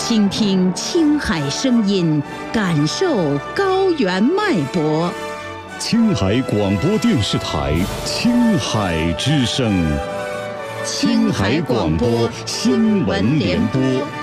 倾听青海声音，感受高原脉搏。 青海广播电视台青海之声，青海广播新闻联播。